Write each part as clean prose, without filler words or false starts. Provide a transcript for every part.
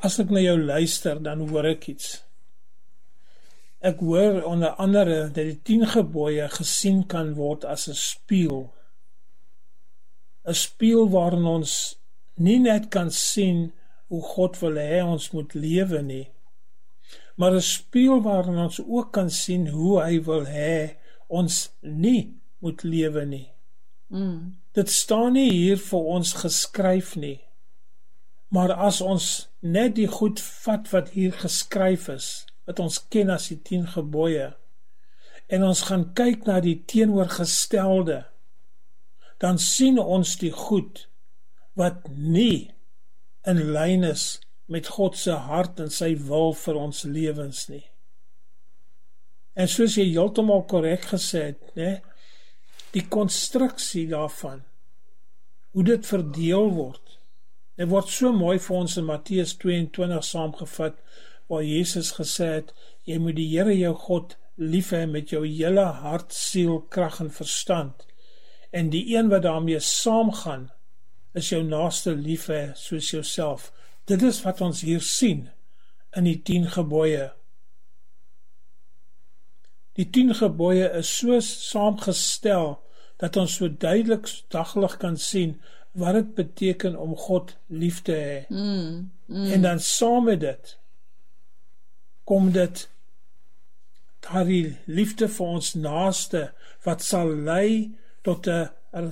As ek na jou luister, dan hoor ek iets. Ek hoor onder andere dat die 10 gebooie gesien kan word as 'n spieël. 'n Spieël waarin ons nie net kan sien hoe God wil hê ons moet lewe nie, maar 'n spieël waarin ons ook kan sien hoe hy wil hê ons nie moet lewe nie. Dit staan nie hier vir ons geskryf nie, maar as ons net die goed vat wat hier geskryf is, wat ons ken as die 10 gebooie, en ons gaan kyk na die teenoorgestelde, dan sien ons die goed wat nie in lyn is met God se hart en sy wil vir ons lewens nie. En soos jy heeltemal korrek gesê het, né, die konstruksie daarvan, hoe dit verdeel word. Dit word so mooi vir ons in Matteus 22 saamgevat, waar Jesus gesê het, jy moet die Here jou God lief hê met jou hele hart, siel, krag en verstand. En die een wat daarmee saamgaan, is jou naaste lief hê soos jouself. Dit is wat ons hier sien in die 10 gebooie. Die 10 gebooie is so saamgestel dat ons so duidelik daglig kan sien wat dit beteken om God lief te hê. En dan saam met dit kom dit daardie liefde vir ons naaste wat sal lei tot 'n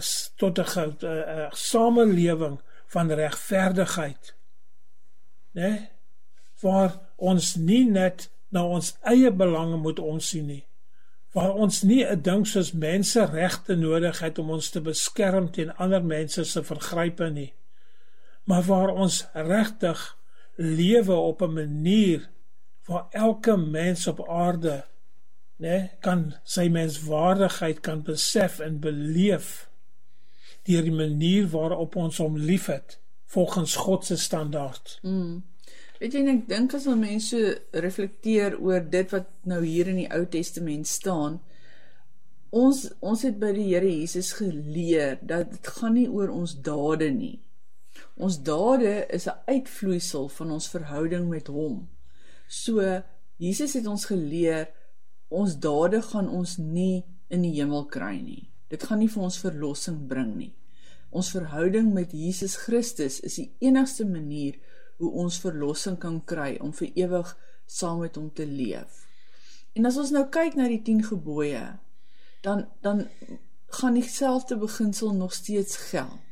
samelewing van regverdigheid, né? Waar ons nie net na ons eie belange moet omsien nie, waar ons nie 'n ding soos menseregte nodig het om ons te beskerm teen ander mense se vergrype nie, maar waar ons regtig lewe op 'n manier waar elke mens op aarde, né, kan sy menswaardigheid kan besef en beleef deur die manier waarop ons hom liefhet volgens God se standaard. Weet jy, ek dink as mense reflekteer oor dit wat nou hier in die Ou Testament staan, ons het by die Here Jesus geleer dat dit gaan nie oor ons dade nie. Ons dade is 'n uitvloeisel van ons verhouding met hom. So, Jesus het ons geleer, ons dade gaan ons nie in die hemel kry nie. Dit gaan nie vir ons verlossing bring nie. Ons verhouding met Jesus Christus is die enigste manier hoe ons verlossing kan kry om vir ewig saam met hom te leef. En as ons nou kyk na die 10 gebooie, dan gaan dieselfde beginsel nog steeds geld.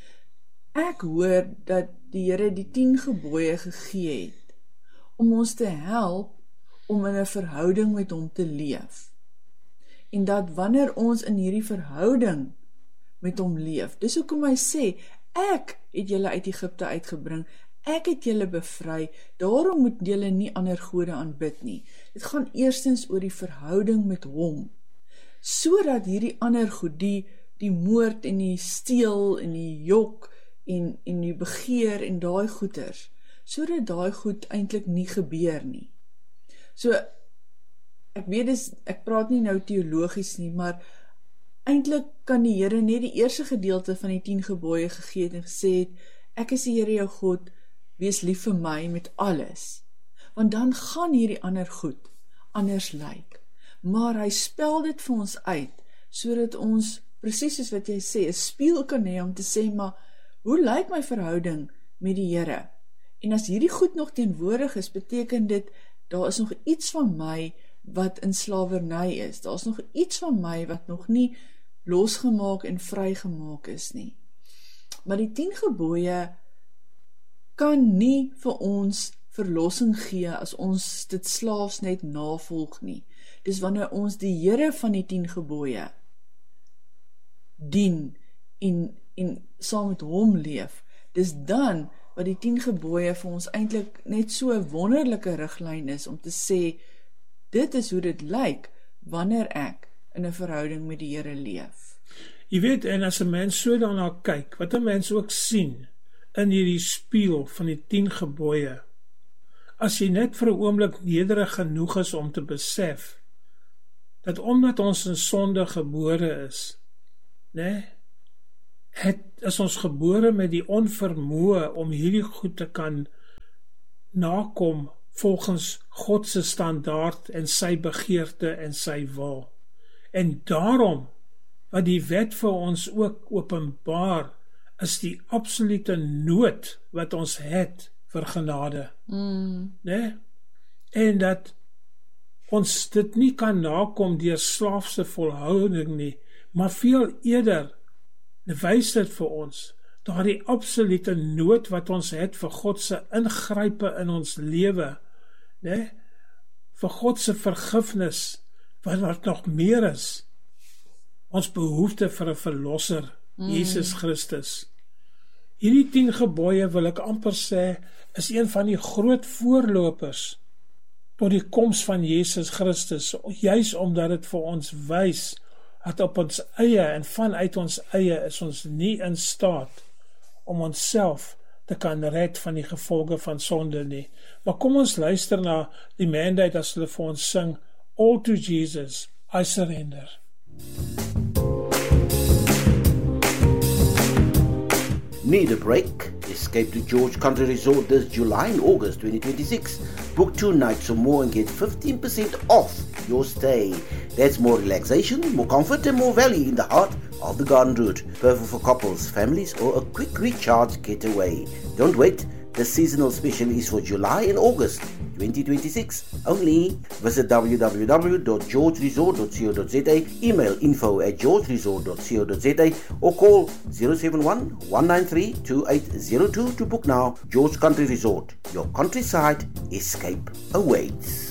Ek hoor dat die Here die 10 gebooie gegee het om ons te help om in 'n verhouding met hom te leef. En dat wanneer ons in hierdie verhouding met hom leef, dis hoekom hy sê, ek het julle uit Egipte uitgebring, ek het julle bevry, daarom moet julle nie ander gode aanbid nie. Dit gaan eerstens oor die verhouding met hom, sodat hierdie ander goed, die moord en die steel en die jok en die begeer en daai goeters, sodat daai goed eintlik nie gebeur nie. So, ek weet, ek praat nie nou teologies nie, maar eintlik kan die Here net die eerste gedeelte van die 10 gebooie gegee het en gesê het, ek is die Here jou God, wees lief vir my met alles. Want dan gaan hierdie ander goed anders lyk. Maar hy spel dit vir ons uit, sodat ons, presies soos wat jy sê, 'n spieël kan hê om te sê, maar hoe lyk my verhouding met die Here? En as hierdie goed nog teenwoordig is, beteken dit, daar is nog iets van my wat in slawerny is. Daar is nog iets van my wat nog nie losgemaak en vrygemaak is nie. Maar die 10 gebooie kan nie vir ons verlossing gee as ons dit slaafs net navolg nie. Dis wanneer ons die Here van die 10 gebooie dien en saam met hom leef, dis dan wat die 10 gebooie vir ons eintlik net so 'n wonderlike riglyn is om te sê, dit is hoe dit lyk wanneer ek in 'n verhouding met die Here leef. Jy weet, en as 'n mens so daarna kyk, wat 'n mens ook sien in hierdie spieël van die 10 gebooie, as jy net vir 'n oomblik nederig genoeg is om te besef dat omdat ons in sonde gebore is, né, is ons gebore met die onvermoë om hierdie goed te kan nakom volgens God se standaard en sy begeerte en sy wil. En daarom, wat die wet vir ons ook openbaar, is die absolute nood wat ons het vir genade. Nee? En dat ons dit nie kan nakom deur slaafse volhouding nie, maar veel eerder wys dit vir ons daardie absolute nood wat ons het vir God se ingrype in ons lewe, né? Vir God se vergifnis, wat nog meer is, ons behoefte vir 'n verlosser, Jesus Christus. Hierdie 10 gebooie, wil ek amper sê, is een van die groot voorlopers tot die koms van Jesus Christus, juis omdat dit vir ons wys dat op ons eie en vanuit ons eie is ons nie in staat om onsself te kan red van die gevolge van sonde nie. Maar kom ons luister na die mandate as hulle vir ons sing, All to Jesus, I surrender. Need a break? Escape to George Country Resort this July and August 2026. Book 2 nights or more and get 15% off your stay. That's more relaxation, more comfort and more value in the heart of the Garden Route. Perfect for couples, families or a quick recharge getaway. Don't wait. The seasonal special is for July and August 2026 only. Visit www.georgeresort.co.za, email info@georgeresort.co.za or call 071-193-2802 to book now. George Country Resort, your countryside escape awaits.